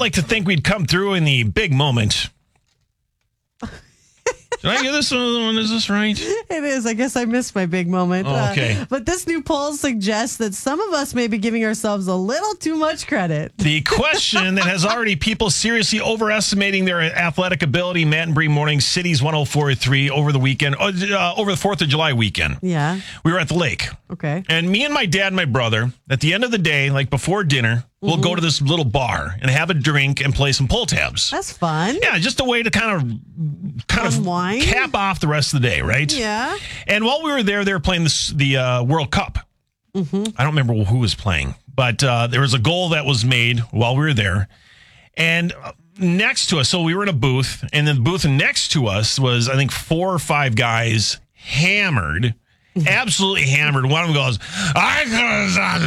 like to think we'd come through in the big moment. Did I get this one? Is this right? It is. I guess I missed my big moment. Oh, okay. But this new poll suggests that some of us may be giving ourselves a little too much credit. The question that has already people seriously overestimating their athletic ability. Matt and Bree Morning, Cities 104.3 over the weekend, over the 4th of July weekend. Yeah. We were at the lake. Okay. And me and my dad and my brother, at the end of the day, like before dinner, we'll go to this little bar and have a drink and play some pull tabs. That's fun. Yeah, just a way to kind of Unwind? cap off the rest of the day, right? Yeah. And while we were there, they were playing the World Cup. I don't remember who was playing, but there was a goal that was made while we were there. And next to us, so we were in a booth, and then the booth next to us was, I think, 4 or 5 guys hammered. Absolutely hammered. One of them goes, I could have done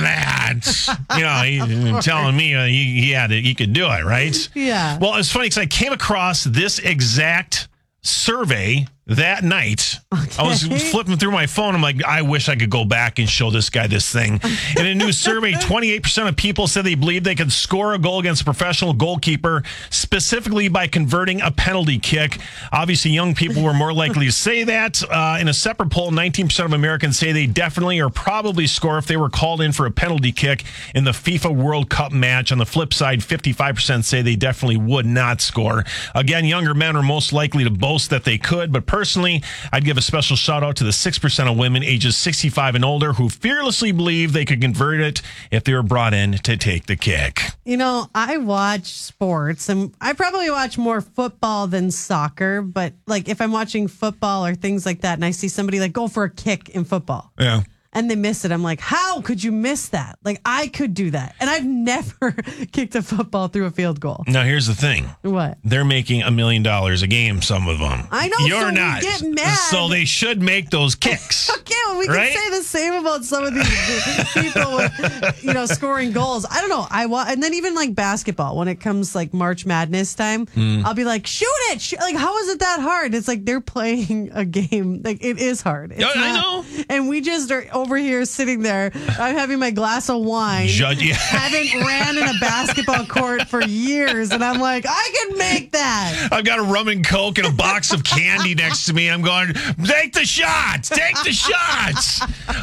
that. He's telling me he could do it, right? Yeah. Well, it's funny because I came across this exact survey that night. Okay. I was flipping through my phone. I'm like, I wish I could go back and show this guy this thing. In a new survey, 28% of people said they believe they could score a goal against a professional goalkeeper, specifically by converting a penalty kick. Obviously, young people were more likely to say that. In a separate poll, 19% of Americans say they definitely or probably score if they were called in for a penalty kick in the FIFA World Cup match. On the flip side, 55% say they definitely would not score. Again, younger men are most likely to boast that they could, but personally, I'd give a special shout out to the 6% of women ages 65 and older who fearlessly believe they could convert it if they were brought in to take the kick. I watch sports, and I probably watch more football than soccer, but like if I'm watching football or things like that and I see somebody like go for a kick in football. Yeah. And they miss it. I'm like, how could you miss that? Like, I could do that. And I've never kicked a football through a field goal. Now, here's the thing. What? They're making $1 million a game, some of them. I know. You're so not. We get mad. So they should make those kicks. Okay, well, we right? can say the same about some of these people with, scoring goals. I don't know. And then even like basketball, when it comes like March Madness time, I'll be like, shoot it. Like, how is it that hard? It's like they're playing a game. Like, it is hard. It's I know. And we just are over here sitting there. I'm having my glass of wine. Haven't ran in a basketball court for years. And I'm like, I can make that. I've got a rum and Coke and a box of candy next to me. I'm going, take the shots. Take the shots.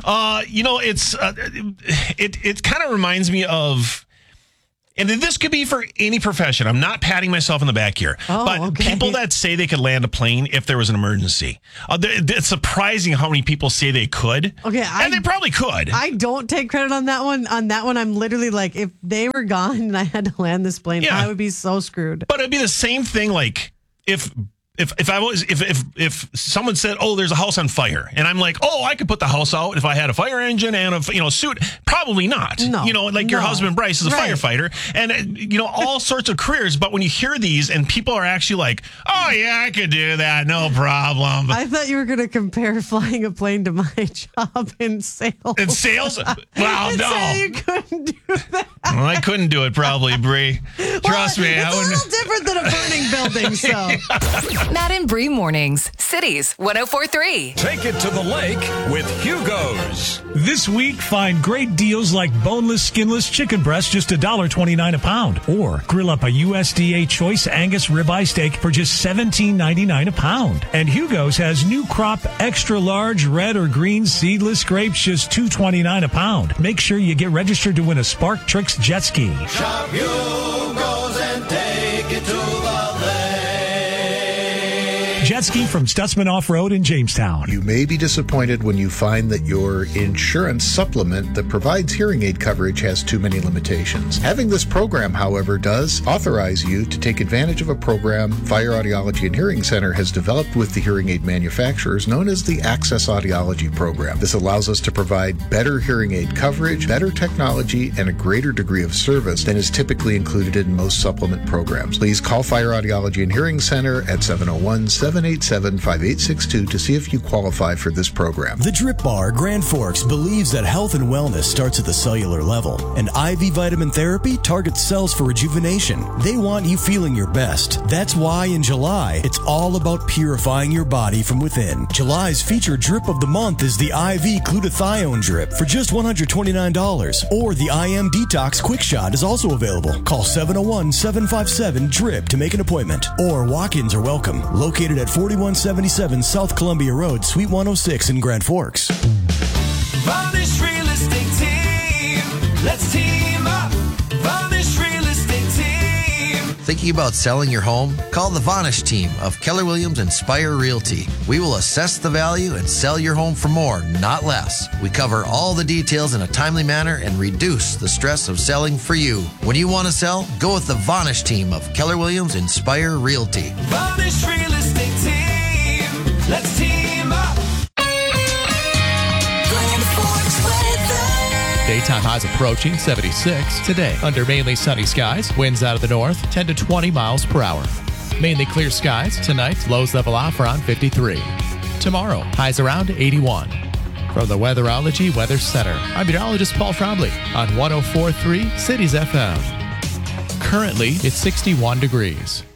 It kind of reminds me of, and this could be for any profession. I'm not patting myself in the back here. But people that say they could land a plane if there was an emergency. It's surprising how many people say they could. Okay. And they probably could. I don't take credit on that one. On that one, I'm literally like, if they were gone and I had to land this plane, I would be so screwed. But it'd be the same thing like if someone said, oh, there's a house on fire, and I'm like, oh, I could put the house out if I had a fire engine and a suit. Probably not. No, your husband Bryce is a firefighter, and all sorts of careers. But when you hear these and people are actually like, oh yeah, I could do that, no problem. I thought you were going to compare flying a plane to my job in sales. In sales? Well, no. Say you couldn't do that. Well, I couldn't do it probably, Bree. Trust me. It's a little different than a burning building, so. Matt and Bree Mornings, Cities 104.3. Take it to the lake with Hugo's. This week, find great deals like boneless, skinless chicken breast, just $1.29 a pound. Or grill up a USDA Choice Angus ribeye steak for just $17.99 a pound. And Hugo's has new crop extra large red or green seedless grapes, just $2.29 a pound. Make sure you get registered to win a Spark Tricks jet ski. Shop Hugo's and take it to the lake. Jet ski from Stutzman Off-Road in Jamestown. You may be disappointed when you find that your insurance supplement that provides hearing aid coverage has too many limitations. Having this program, however, does authorize you to take advantage of a program Fire Audiology and Hearing Center has developed with the hearing aid manufacturers known as the Access Audiology Program. This allows us to provide better hearing aid coverage, better technology, and a greater degree of service than is typically included in most supplement programs. Please call Fire Audiology and Hearing Center at 701-780-8255 787-5862 to see if you qualify for this program. The Drip Bar Grand Forks believes that health and wellness starts at the cellular level, and IV vitamin therapy targets cells for rejuvenation. They want you feeling your best. That's why in July, it's all about purifying your body from within. July's featured drip of the month is the IV glutathione drip for just $129, or the IM Detox Quick Shot is also available. Call 701-757-DRIP to make an appointment, or walk-ins are welcome. Located at 4177 South Columbia Road, Suite 106 in Grand Forks. Varnish Real Estate Team. Let's team up. Varnish Real Estate Team. Thinking about selling your home? Call the Vanish team of Keller Williams Inspire Realty. We will assess the value and sell your home for more, not less. We cover all the details in a timely manner and reduce the stress of selling for you. When you want to sell, go with the Vanish team of Keller Williams Inspire Realty. Varnish Real Estate Team. Let's team up. Grand Forks weather. Daytime highs approaching 76 today. Under mainly sunny skies, winds out of the north 10 to 20 miles per hour. Mainly clear skies tonight, lows level off around 53. Tomorrow, highs around 81. From the Weatherology Weather Center, I'm meteorologist Paul Trombley on 104.3 Cities FM. Currently, it's 61 degrees.